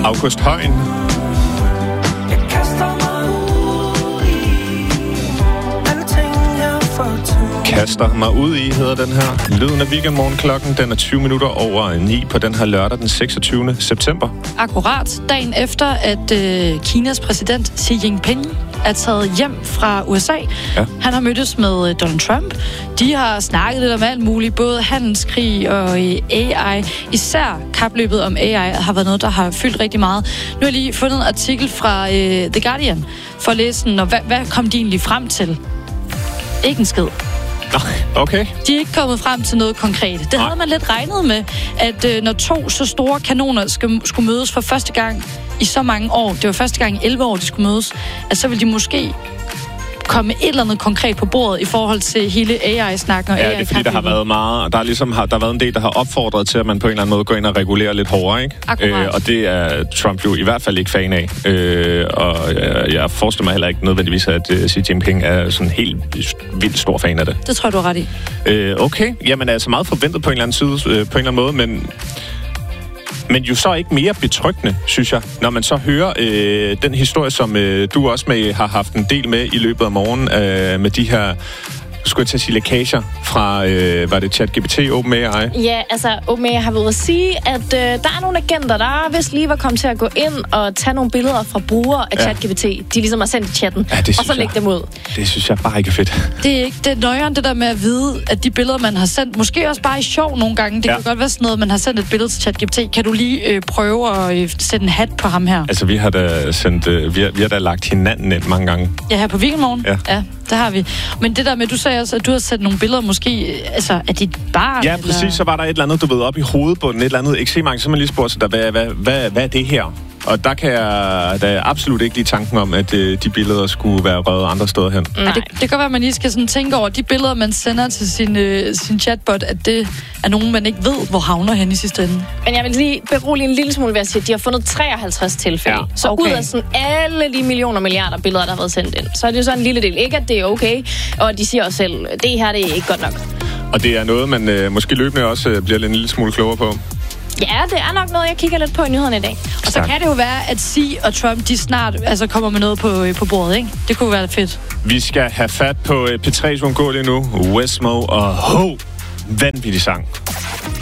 August Højen. Kaster mig ud i, hedder den her. Lyden af Weekendmorgen. Klokken, den er 20 minutter over 9 på den her lørdag, den 26. september. Akkurat dagen efter, at Kinas præsident Xi Jinping er taget hjem fra USA. Ja. Han har mødtes med Donald Trump. De har snakket lidt om alt muligt, både handelskrig og AI. Især kapløbet om AI har været noget, der har fyldt rigtig meget. Nu har jeg lige fundet en artikel fra The Guardian for at læse den, og hvad kom de egentlig frem til? Ikke en skid. Okay. De er ikke kommet frem til noget konkret. Det havde man lidt regnet med, at når to så store kanoner skulle mødes for første gang i så mange år, det var første gang i 11 år, de skulle mødes, at så ville de måske komme et eller andet konkret på bordet i forhold til hele AI-snakken og AI-kapløbet. Ja, det er fordi, der har været meget, der har været en del, der har opfordret til, at man på en eller anden måde går ind og regulerer lidt hårdere, ikke? Og det er Trump jo i hvert fald ikke fan af. Og jeg forestiller mig heller ikke nødvendigvis, at Xi Jinping er sådan helt vildt stor fan af det. Det tror jeg, du har ret i. Okay, jamen altså meget forventet på en eller anden side, på en eller anden måde, men jo så ikke mere betryggende, synes jeg, når man så hører den historie, som du også har haft en del med i løbet af morgenen, med de her, skulle jeg til at sige, lækager fra, var det ChatGPT, OpenAI? Ja, altså OpenAI har været at sige, at der er nogle agenter, der vist lige var kommet til at gå ind og tage nogle billeder fra brugere af ChatGPT. De ligesom har sendt i chatten, og så lægge dem ud. Det synes jeg bare ikke er fedt. Det er ikke det nøjeren, det der med at vide, at de billeder, man har sendt, måske også bare i sjov nogle gange, det kan godt være sådan noget, man har sendt et billede til ChatGPT. Kan du lige prøve at sætte en hat på ham her? Altså, vi har da sendt, vi har da lagt hinanden ind mange gange. Ja, her på Weekendmorgen. Ja, det har vi. Men det der med, du sagde også, at du har sat nogle billeder måske, altså, af dit barn? Ja, præcis. Eller? Så var der et eller andet, du ved, op i hovedbunden, et eller andet eksemang, så man lige spurgte sig, hvad er det her? Og der kan jeg da absolut ikke lide tanken om, at de billeder skulle være røget andre steder hen. Det kan godt være, at man lige skal sådan tænke over, de billeder, man sender til sin chatbot, at det er nogen, man ikke ved, hvor havner hen i sidste ende. Men jeg vil lige berolige en lille smule ved at sige, at de har fundet 53 tilfælde. Ja. Så ud af sådan alle de millioner milliarder billeder, der har været sendt ind, så er det jo sådan en lille del. Ikke, at det er okay, og de siger også selv, det her det er ikke godt nok. Og det er noget, man måske løbende også bliver en lille smule klogere på. Ja, det er nok noget, jeg kigger lidt på i nyhederne i dag. Og så kan det jo være, at Xi og Trump, de snart kommer med noget på bordet, ikke? Det kunne være fedt. Vi skal have fat på P3's uundgåelige nu. Westmo og Ho. Vanvittig sang.